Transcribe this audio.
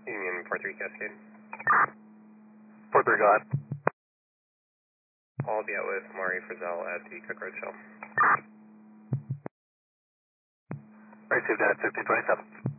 Union 43 Cascade. 43, go ahead. I'll be out with Mari Frizzell at the Cook Road Shell. Received at 1527.